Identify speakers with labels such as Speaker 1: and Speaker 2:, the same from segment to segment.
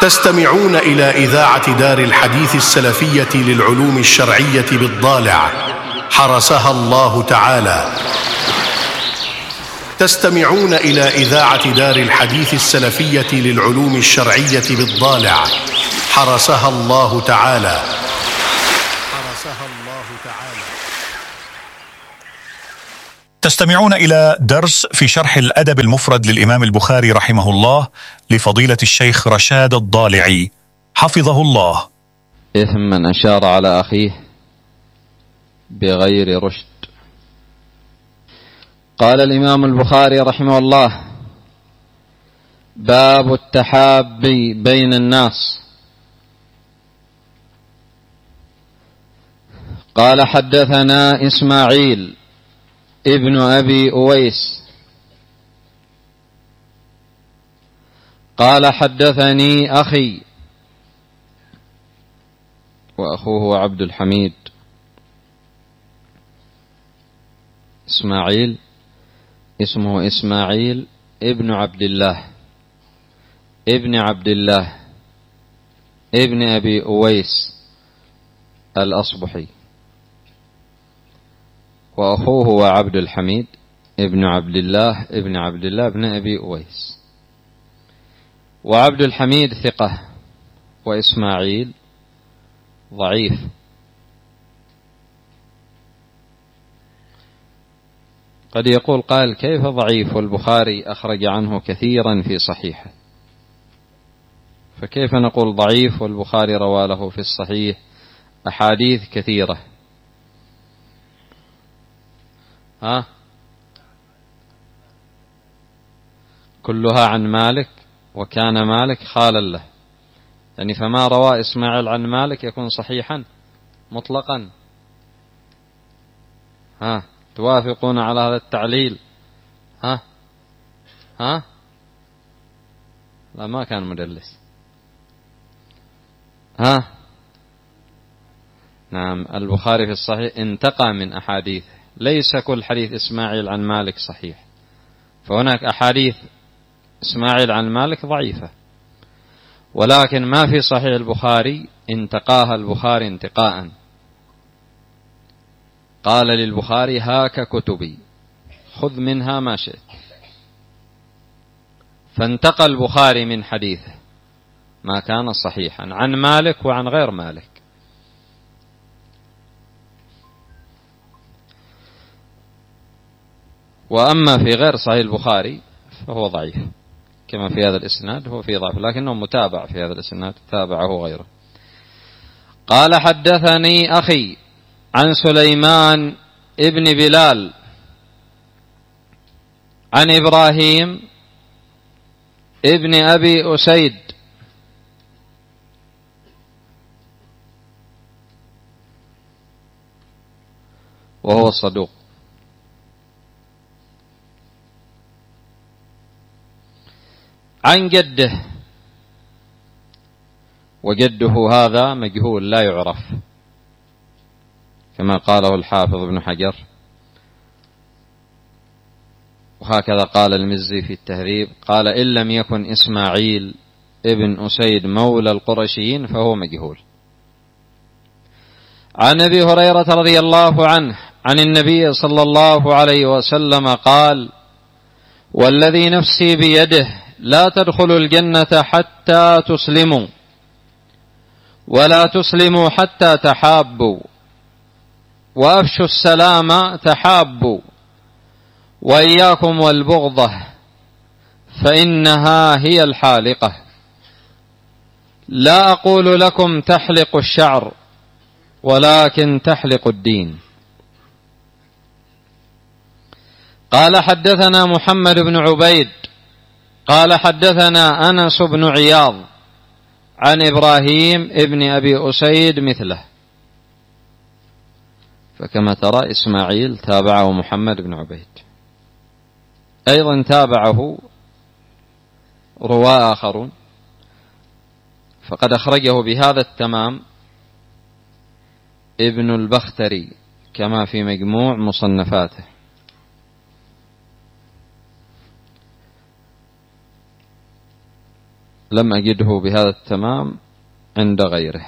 Speaker 1: تستمعون إلى إذاعة دار الحديث السلفية للعلوم الشرعية بالضالع حرسها الله تعالى. تستمعون إلى إذاعة دار الحديث السلفية للعلوم الشرعية بالضالع حرسها الله تعالى.
Speaker 2: تستمعون إلى درس في شرح الأدب المفرد للإمام البخاري رحمه الله لفضيلة الشيخ رشاد الضالعي حفظه الله.
Speaker 3: إثم من أشار على أخيه بغير رشد. قال الإمام البخاري رحمه الله: باب التحابي بين الناس. قال: حدثنا إسماعيل ابن أبي أويس قال: حدثني أخي، وأخوه عبد الحميد. إسماعيل اسمه إسماعيل ابن عبد الله ابن عبد الله ابن أبي أويس الأصبحي، وأخوه هو عبد الحميد ابن عبد الله ابن عبد الله ابن أبي أويس. وعبد الحميد ثقة، وإسماعيل ضعيف. قد يقول قائل: كيف ضعيف والبخاري أخرج عنه كثيرا في صحيحه؟ فكيف نقول ضعيف والبخاري روى له في الصحيح أحاديث كثيرة؟ كلها عن مالك، وكان مالك خالا له، يعني فما روى إسماعيل عن مالك يكون صحيحا مطلقا. توافقون على هذا التعليل؟ لا، ما كان مدلس. نعم، البخاري في الصحيح انتقى من أحاديثه، ليس كل حديث إسماعيل عن مالك صحيح، فهناك أحاديث إسماعيل عن مالك ضعيفة، ولكن ما في صحيح البخاري انتقاها البخاري انتقاء. قال للبخاري: هاك كتبي خذ منها ما شئت. فانتقى البخاري من حديثه ما كان صحيحا عن مالك وعن غير مالك. وأما في غير صحيح البخاري فهو ضعيف، كما في هذا الإسناد هو في ضعف، لكنه متابع في هذا الإسناد، تابعه غيره. قال: حدثني أخي عن سليمان ابن بلال عن إبراهيم ابن أبي أسيد وهو الصدوق، عن جده، وجده هذا مجهول لا يعرف، كما قاله الحافظ ابن حجر، وهكذا قال المزي في التهذيب، قال: إن لم يكن إسماعيل ابن أسيد مولى القرشيين فهو مجهول. عن أبي هريرة رضي الله عنه عن النبي صلى الله عليه وسلم قال: والذي نفسي بيده لا تدخلوا الجنة حتى تسلموا، ولا تسلموا حتى تحابوا، وأفشوا السلام تحابوا، وإياكم والبغضة فإنها هي الحالقة. لا أقول لكم تحلق الشعر، ولكن تحلق الدين. قال: حدثنا محمد بن عبيد قال: حدثنا أنس بن عياض عن إبراهيم ابن أبي أسيد مثله. فكما ترى إسماعيل تابعه محمد بن عبيد، أيضا تابعه رواة آخرون، فقد أخرجه بهذا التمام ابن البختري كما في مجموع مصنفاته. لم أجده بهذا التمام عند غيره.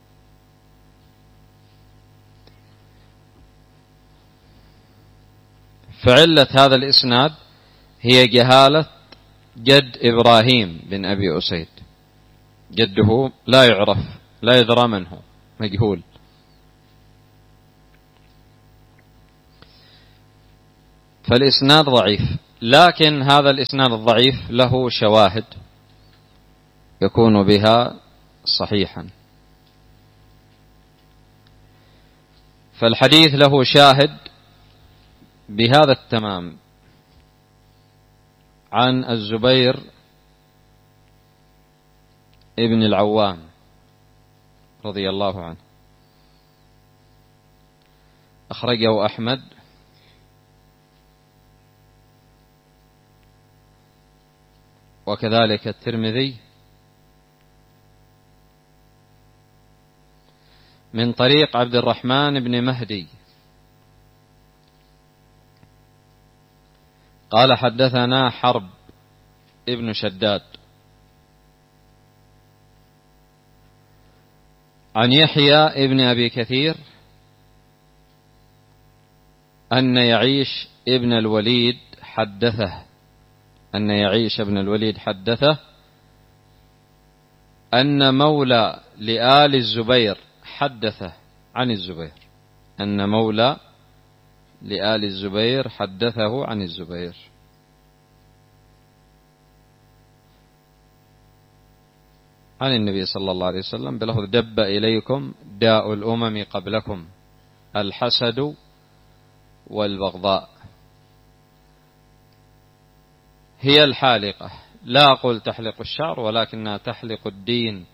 Speaker 3: فعلة هذا الإسناد هي جهالة جد إبراهيم بن أبي أسيد، جده لا يعرف، لا يدرى من هو، مجهول. فالإسناد ضعيف، لكن هذا الإسناد الضعيف له شواهد يكون بها صحيحا. فالحديث له شاهد بهذا التمام عن الزبير ابن العوام رضي الله عنه، أخرجه أحمد وكذلك الترمذي من طريق عبد الرحمن بن مهدي قال حدثنا حرب ابن شداد عن يحيى ابن أبي كثير أن يعيش ابن الوليد حدثه أن مولى لآل الزبير حدثه عن الزبير، أن مولى لآل الزبير حدثه عن الزبير. عن النبي صلى الله عليه وسلم بلفظ دب إليكم داء الأمم قبلكم الحسد والبغضاء، هي الحالقة، لا أقول تحلق الشعر ولكنها تحلق الدين،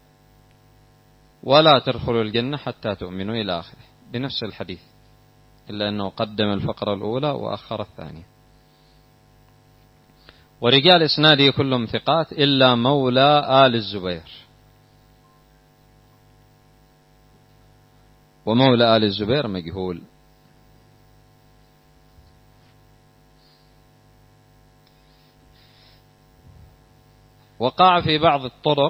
Speaker 3: ولا تدخلوا الجنة حتى تؤمنوا إلى آخره، بنفس الحديث، إلا أنه قدم الفقرة الأولى وأخر الثانية. ورجال إسناده كلهم ثقات إلا مولى آل الزبير، ومولى آل الزبير مجهول. وقع في بعض الطرق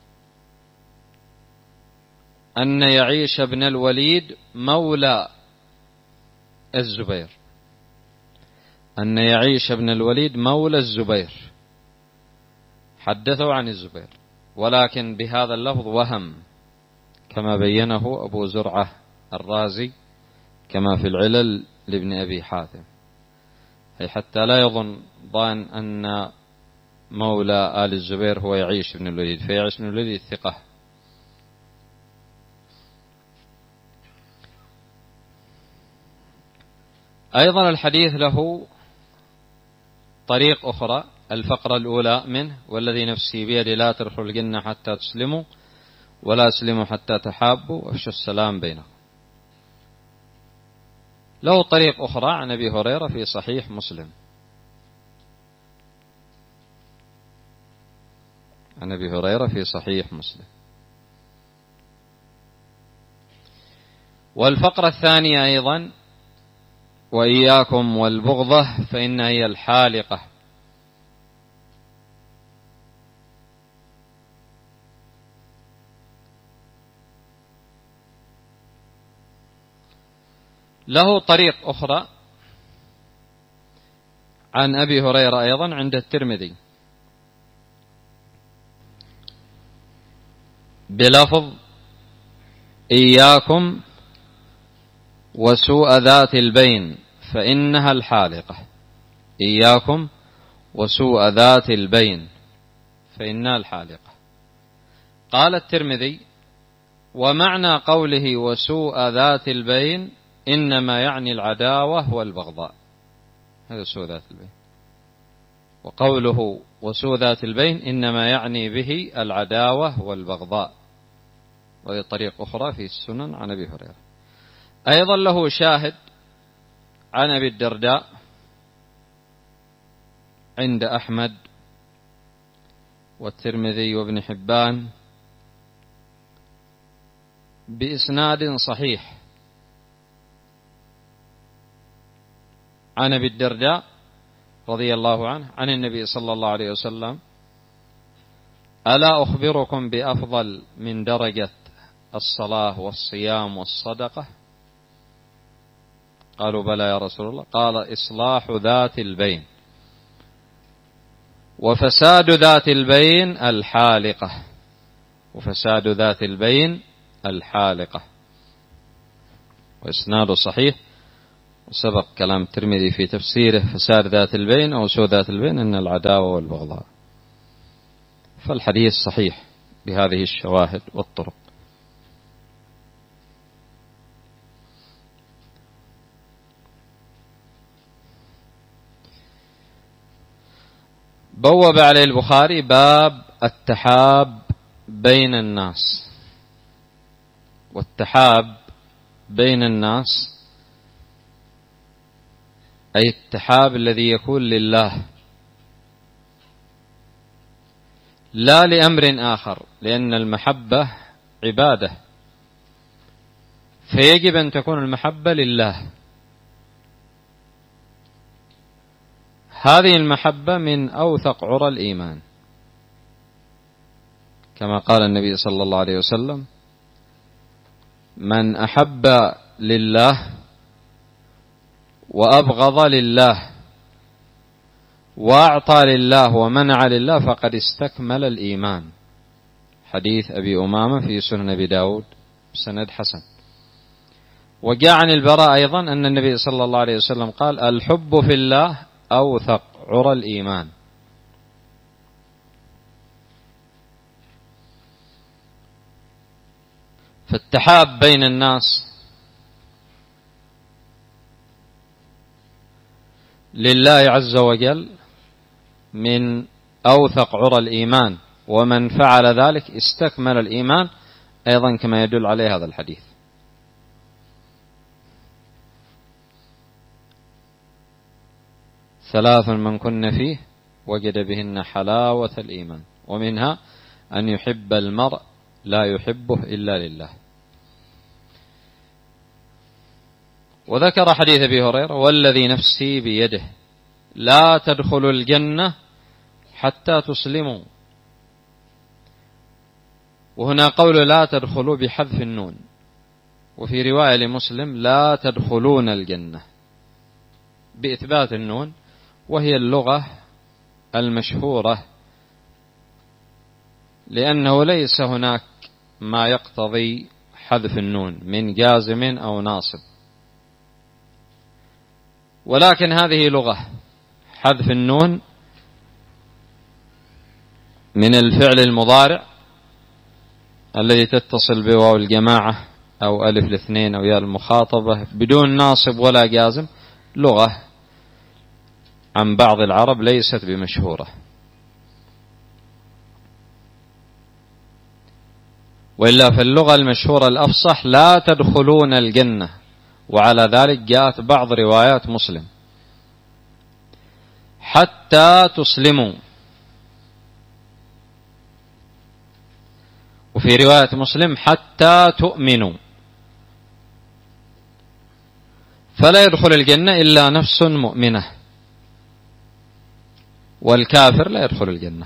Speaker 3: أن يعيش بن الوليد مولى الزبير، أن يعيش بن الوليد مولى الزبير حدثوا عن الزبير، ولكن بهذا اللفظ وهم كما بينه أبو زرعة الرازي كما في العلل لابن أبي حاتم، أي حتى لا يظن ظان أن مولى آل الزبير هو يعيش بن الوليد، فيعيش بن الوليد ثقة. أيضا الحديث له طريق أخرى، الفقرة الأولى منه والذي نفسي بيده لا تدخلوا الجنة حتى تسلموا ولا تسلموا حتى تحابوا وافشوا السلام بينكم. له طريق أخرى عن أبي هريرة في صحيح مسلم، عن أبي هريرة في صحيح مسلم. والفقرة الثانية أيضا وإياكم والبغضة فإنها هي الحالقة، له طريق أخرى عن أبي هريرة أيضا عند الترمذي بلفظ إياكم وسوء ذات البين فإنها الحالقة، إياكم وسوء ذات البين فإنها الحالقة. قال الترمذي ومعنى قوله وسوء ذات البين إنما يعني العداوة والبغضاء، هذا سوء ذات البين، وقوله وسوء ذات البين إنما يعني به العداوة والبغضاء. وهي طريق أخرى في السنن عن أبي هريرة. أيضا له شاهد عن أبي الدرداء عند أحمد والترمذي وابن حبان بإسناد صحيح عن أبي الدرداء رضي الله عنه عن النبي صلى الله عليه وسلم ألا أخبركم بأفضل من درجة الصلاة والصيام والصدقة؟ قالوا بلى يا رسول الله. قال إصلاح ذات البين، وفساد ذات البين الحالقة، وفساد ذات البين الحالقة. وإسناده صحيح، وسبق كلام الترمذي في تفسيره فساد ذات البين أو سوء ذات البين أن العداوة والبغضاء. فالحديث صحيح بهذه الشواهد والطرق. بوب عليه البخاري باب التحاب بين الناس. والتحاب بين الناس أي التحاب الذي يكون لله لا لأمر آخر، لأن المحبة عبادة، فيجب أن تكون المحبة لله. هذه المحبة من أوثق عرى الإيمان، كما قال النبي صلى الله عليه وسلم: من أحب لله وأبغض لله وأعطى لله ومنع لله فقد استكمل الإيمان. حديث أبي أمامة في سنن أبي داود سند حسن. وجاء عن البراء أيضا أن النبي صلى الله عليه وسلم قال: الحب في الله أوثق عرى الإيمان. فالتحاب بين الناس لله عز وجل من أوثق عرى الإيمان، ومن فعل ذلك استكمل الإيمان أيضا كما يدل عليه هذا الحديث. ثلاث من كن فيه وجد بهن حلاوة الإيمان، ومنها أن يحب المرء لا يحبه إلا لله. وذكر حديث أبي هريرة: والذي نفسي بيده لا تدخلوا الجنة حتى تسلموا. وهنا قول لا تدخلوا بحذف النون، وفي رواية لمسلم لا تدخلون الجنة بإثبات النون، وهي اللغة المشهورة، لأنه ليس هناك ما يقتضي حذف النون من جازم أو ناصب، ولكن هذه لغة حذف النون من الفعل المضارع الذي تتصل بواو الجماعة أو ألف الاثنين أو ياء المخاطبة بدون ناصب ولا جازم، لغة عن بعض العرب ليست بمشهورة. وإلا فاللغة المشهورة الأفصح لا تدخلون الجنة، وعلى ذلك جاءت بعض روايات مسلم حتى تسلموا، وفي رواية مسلم حتى تؤمنوا. فلا يدخل الجنة إلا نفس مؤمنة، والكافر لا يدخل الجنة.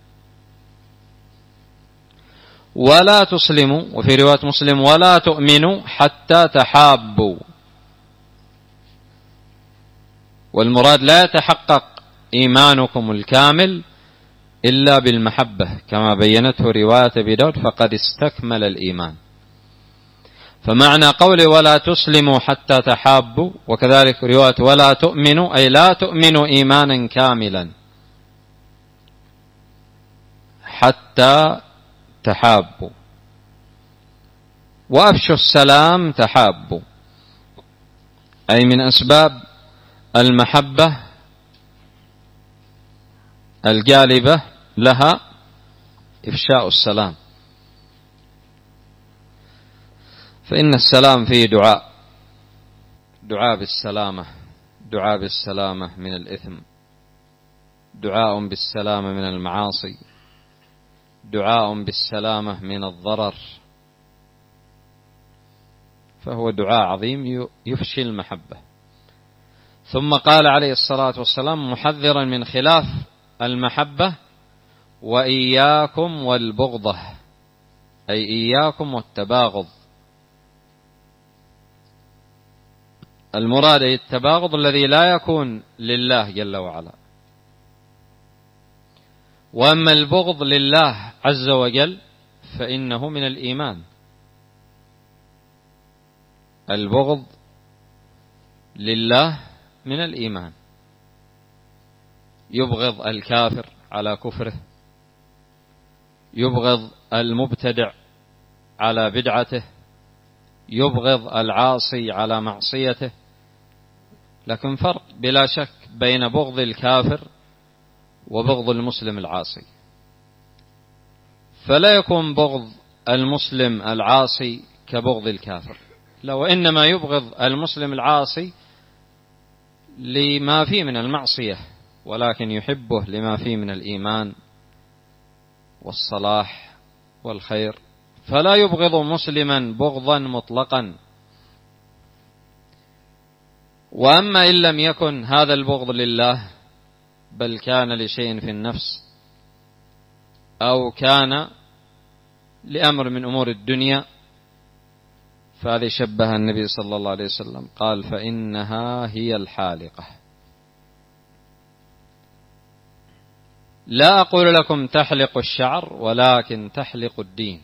Speaker 3: ولا تسلموا، وفي رواية مسلم ولا تؤمنوا حتى تحابوا. والمراد لا يتحقق إيمانكم الكامل إلا بالمحبة، كما بينته رواية أبي داود: فقد استكمل الإيمان. فمعنى قول ولا تسلموا حتى تحابوا، وكذلك رواية ولا تؤمنوا أي لا تؤمنوا إيمانا كاملا حتى تحابوا. وأفشوا السلام تحابوا، أي من أسباب المحبة الجالبة لها إفشاء السلام، فإن السلام فيه دعاء بالسلامة، دعاء بالسلامة من الإثم، دعاء بالسلامة من المعاصي، دعاء بالسلامة من الضرر، فهو دعاء عظيم يفشي المحبة. ثم قال عليه الصلاة والسلام محذرا من خلاف المحبة: وإياكم والبغضة، أي إياكم والتباغض. المراد أي التباغض الذي لا يكون لله جل وعلا. وأما البغض لله عز وجل فإنه من الإيمان. البغض لله من الإيمان، يبغض الكافر على كفره، يبغض المبتدع على بدعته، يبغض العاصي على معصيته. لكن فرق بلا شك بين بغض الكافر وبغض المسلم العاصي. فلا يكون بغض المسلم العاصي كبغض الكافر، لو إنما يبغض المسلم العاصي لما فيه من المعصية، ولكن يحبه لما فيه من الإيمان والصلاح والخير، فلا يبغض مسلما بغضا مطلقا. وأما إن لم يكن هذا البغض لله بل كان لشيء في النفس أو كان لأمر من أمور الدنيا، فهذه شبه النبي صلى الله عليه وسلم قال فإنها هي الحالقة. لا أقول لكم تحلق الشعر ولكن تحلق الدين.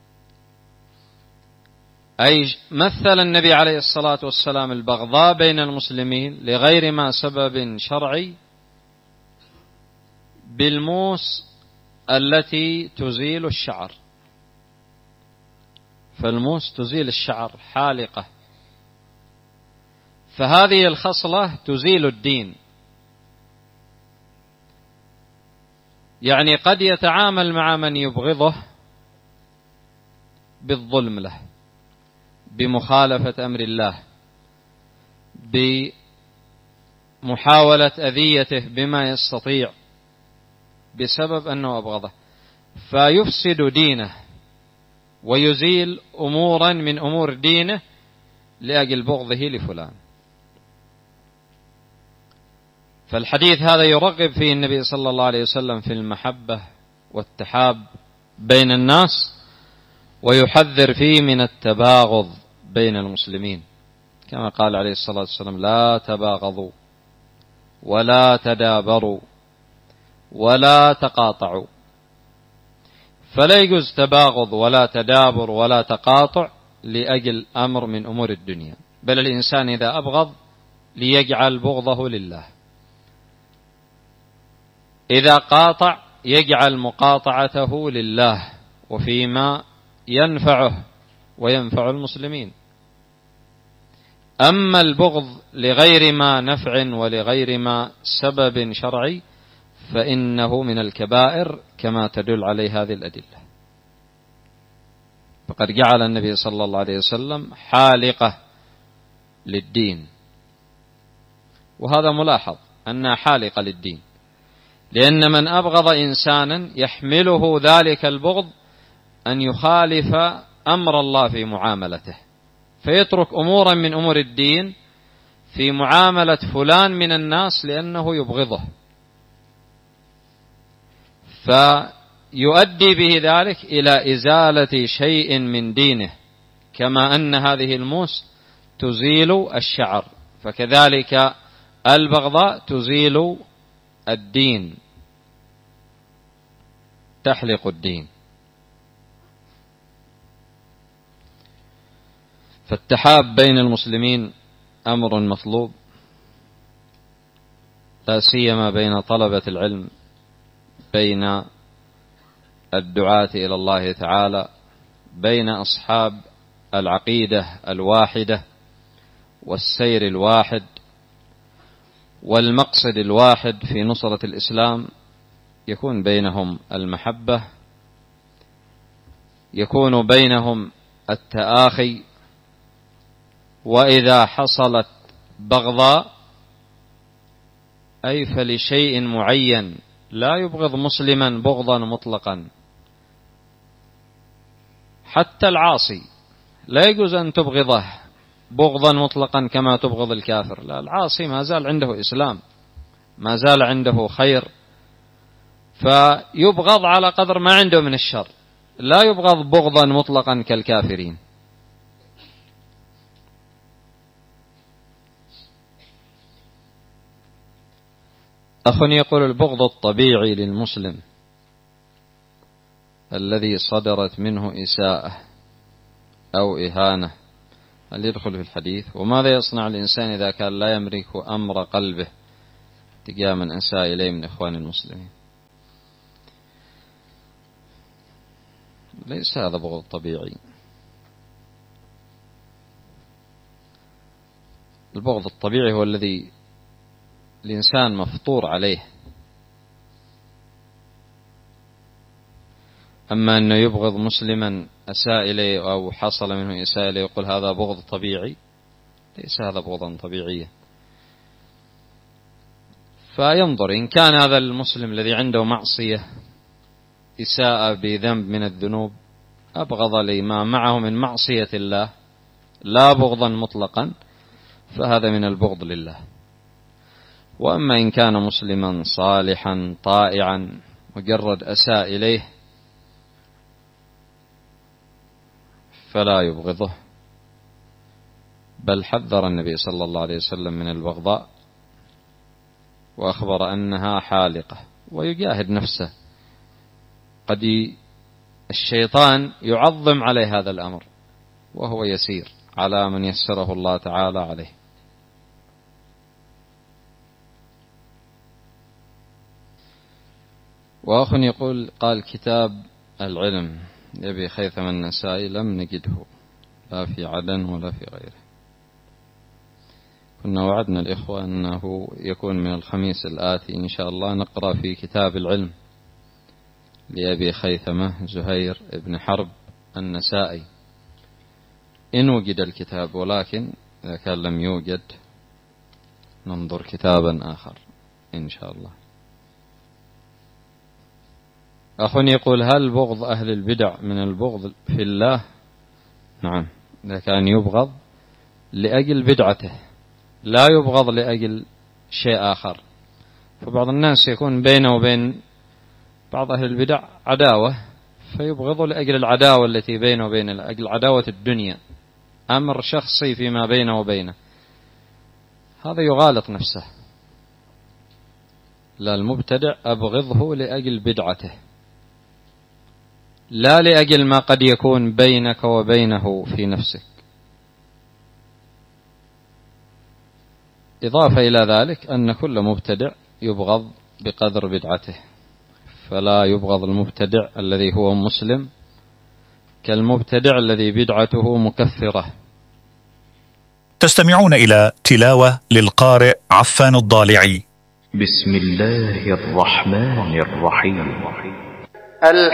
Speaker 3: أي مثل النبي عليه الصلاة والسلام البغضاء بين المسلمين لغير ما سبب شرعي بالموس التي تزيل الشعر، فالموس تزيل الشعر حالقة، فهذه الخصلة تزيل الدين. يعني قد يتعامل مع من يبغضه بالظلم له، بمخالفة أمر الله، بمحاولة أذيته بما يستطيع بسبب أنه أبغضه، فيفسد دينه ويزيل أمورا من أمور دينه لأجل بغضه لفلان. فالحديث هذا يرغب فيه النبي صلى الله عليه وسلم في المحبة والتحاب بين الناس، ويحذر فيه من التباغض بين المسلمين، كما قال عليه الصلاة والسلام لا تباغضوا ولا تدابروا ولا تقاطعوا. فلا يجوز تباغض ولا تدابر ولا تقاطع لأجل أمر من أمور الدنيا، بل الإنسان إذا أبغض ليجعل بغضه لله، إذا قاطع يجعل مقاطعته لله وفيما ينفعه وينفع المسلمين. أما البغض لغير ما نفع ولغير ما سبب شرعي فإنه من الكبائر كما تدل عليه هذه الأدلة. فقد جعل النبي صلى الله عليه وسلم حالقة للدين، وهذا ملاحظ أنها حالقة للدين، لأن من أبغض إنسانا يحمله ذلك البغض أن يخالف أمر الله في معاملته، فيترك أمورا من أمور الدين في معاملة فلان من الناس لأنه يبغضه، فيؤدي به ذلك إلى إزالة شيء من دينه، كما أن هذه الموس تزيل الشعر، فكذلك البغضاء تزيل الدين، تحلق الدين. فالتحاب بين المسلمين أمر مطلوب، لا سيما بين طلبة العلم، بين الدعاة إلى الله تعالى، بين أصحاب العقيدة الواحدة والسير الواحد والمقصد الواحد في نصرة الإسلام، يكون بينهم المحبة، يكون بينهم التآخي. وإذا حصلت بغضاء أي فلشيء معين، لا يبغض مسلما بغضا مطلقا. حتى العاصي لا يجوز أن تبغضه بغضا مطلقا كما تبغض الكافر، لا، العاصي ما زال عنده إسلام، ما زال عنده خير، فيبغض على قدر ما عنده من الشر، لا يبغض بغضا مطلقا كالكافرين. أخ يقول: البغض الطبيعي للمسلم الذي صدرت منه إساءة أو إهانة هل يدخل في الحديث؟ وماذا يصنع الإنسان إذا كان لا يملك أمر قلبه تجاه من أساء إليه من إخوان المسلمين؟ ليس هذا بغض طبيعي. البغض الطبيعي هو الذي الإنسان مفطور عليه، أما أنه يبغض مسلما أساء إليه أو حصل منه إساءة إليه يقول هذا بغض طبيعي، ليس هذا بغضا طبيعيا. فينظر إن كان هذا المسلم الذي عنده معصية إساءة بذنب من الذنوب أبغض لما معه من معصية الله لا بغضا مطلقا، فهذا من البغض لله. وأما إن كان مسلما صالحا طائعا مجرد أساء إليه فلا يبغضه، بل حذر النبي صلى الله عليه وسلم من البغضاء وأخبر أنها حالقة، ويجاهد نفسه. قد الشيطان يعظم عليه هذا الأمر وهو يسير على من يسره الله تعالى عليه. وأخ يقول: قال كتاب العلم لأبي خيثم النسائي لم نجده لا في عدن ولا في غيره. كنا وعدنا الإخوة أنه يكون من الخميس الآتي إن شاء الله نقرأ في كتاب العلم لأبي خيثمة زهير بن حرب النسائي إن وجد الكتاب، ولكن إذا كان لم يوجد ننظر كتابا آخر إن شاء الله. أخ يقول: هل بغض أهل البدع من البغض في الله؟ نعم، إذا كان يبغض لأجل بدعته لا يبغض لأجل شيء آخر. فبعض الناس يكون بينه وبين بعض أهل البدع عداوة فيبغض لأجل العداوة التي بينه وبين لأجل عداوة الدنيا، أمر شخصي فيما بينه وبينه، هذا يغالط نفسه. لا، المبتدع أبغضه لأجل بدعته لا لأجل ما قد يكون بينك وبينه في نفسك. إضافة إلى ذلك أن كل مبتدع يبغض بقدر بدعته، فلا يبغض المبتدع الذي هو مسلم كالمبتدع الذي بدعته مكفرة.
Speaker 2: تستمعون إلى تلاوة للقارئ عفان الضالعي.
Speaker 4: بسم الله الرحمن الرحيم.